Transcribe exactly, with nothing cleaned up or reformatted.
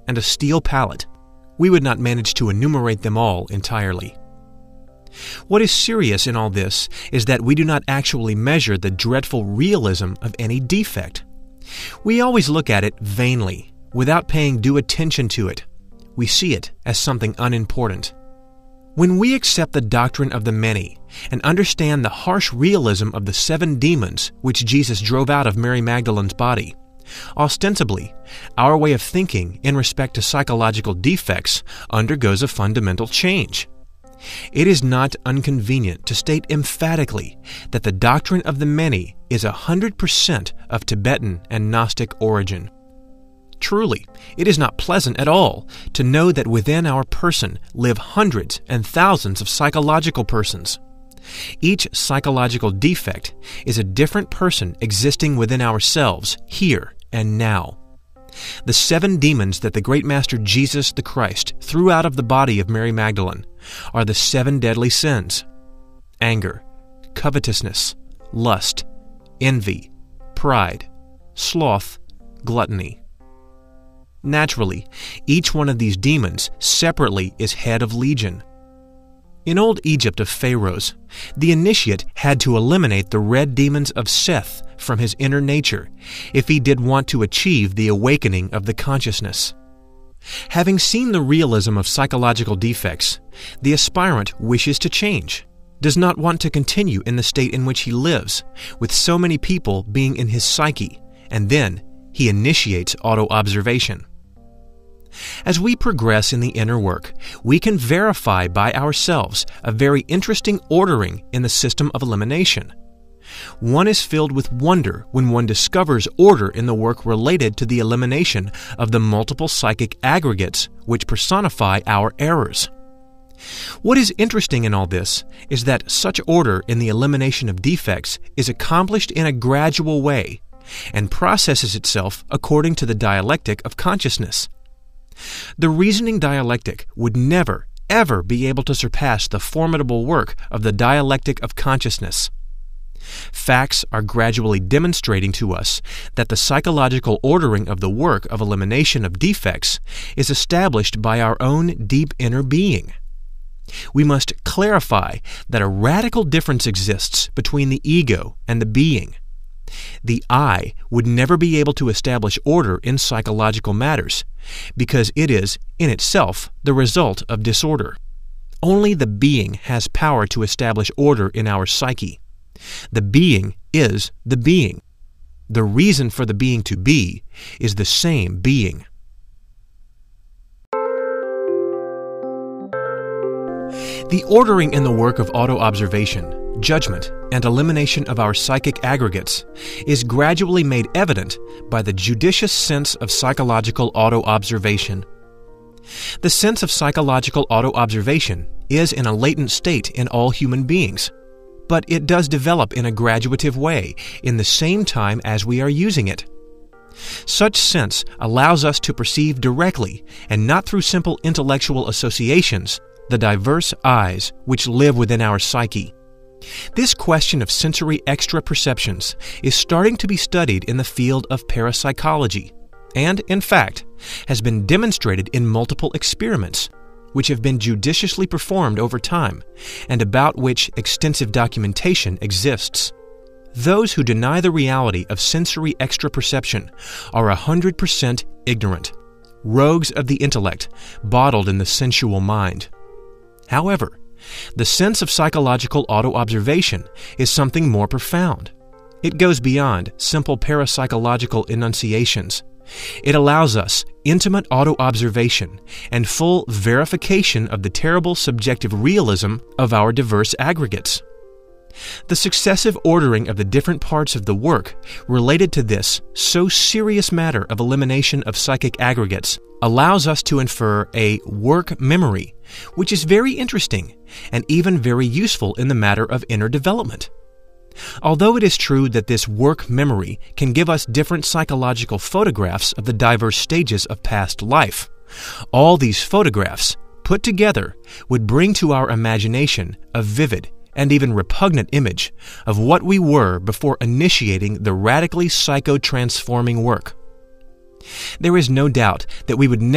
and a steel palate. We would not manage to enumerate them all entirely. What is serious in all this is that we do not actually measure the dreadful realism of any defect. We always look at it vainly, without paying due attention to it. We see it as something unimportant. When we accept the doctrine of the many and understand the harsh realism of the seven demons which Jesus drove out of Mary Magdalene's body, ostensibly, our way of thinking in respect to psychological defects undergoes a fundamental change. It is not inconvenient to state emphatically that the doctrine of the many is a hundred percent of Tibetan and Gnostic origin. Truly, it is not pleasant at all to know that within our person live hundreds and thousands of psychological persons. Each psychological defect is a different person existing within ourselves here and now. The seven demons that the great Master Jesus the Christ threw out of the body of Mary Magdalene are the seven deadly sins: anger, covetousness, lust, envy, pride, sloth, gluttony. Naturally, each one of these demons separately is head of legion. In old Egypt of pharaohs, the initiate had to eliminate the red demons of Seth from his inner nature if he did want to achieve the awakening of the consciousness. Having seen the realism of psychological defects, the aspirant wishes to change, does not want to continue in the state in which he lives, with so many people being in his psyche, and then he initiates auto-observation. As we progress in the inner work, we can verify by ourselves a very interesting ordering in the system of elimination. One is filled with wonder when one discovers order in the work related to the elimination of the multiple psychic aggregates which personify our errors. What is interesting in all this is that such order in the elimination of defects is accomplished in a gradual way and processes itself according to the dialectic of consciousness. The reasoning dialectic would never, ever be able to surpass the formidable work of the dialectic of consciousness. Facts are gradually demonstrating to us that the psychological ordering of the work of elimination of defects is established by our own deep inner being. We must clarify that a radical difference exists between the ego and the being. The I would never be able to establish order in psychological matters, because it is, in itself, the result of disorder. Only the being has power to establish order in our psyche. The being is the being. The reason for the being to be is the same being. The ordering in the work of auto-observation, judgment, and elimination of our psychic aggregates is gradually made evident by the judicious sense of psychological auto-observation. The sense of psychological auto-observation is in a latent state in all human beings, but it does develop in a graduative way in the same time as we are using it. Such sense allows us to perceive directly, and not through simple intellectual associations, the diverse eyes which live within our psyche. This question of sensory extra-perceptions is starting to be studied in the field of parapsychology, and, in fact, has been demonstrated in multiple experiments, which have been judiciously performed over time, and about which extensive documentation exists. Those who deny the reality of sensory extra-perception are one hundred percent ignorant, rogues of the intellect, bottled in the sensual mind. However, the sense of psychological auto-observation is something more profound. It goes beyond simple parapsychological enunciations. It allows us intimate auto-observation and full verification of the terrible subjective realism of our diverse aggregates. The successive ordering of the different parts of the work related to this so serious matter of elimination of psychic aggregates allows us to infer a work memory, which is very interesting and even very useful in the matter of inner development. Although it is true that this work memory can give us different psychological photographs of the diverse stages of past life, all these photographs, put together, would bring to our imagination a vivid and even repugnant image of what we were before initiating the radically psycho-transforming work. There is no doubt that we would never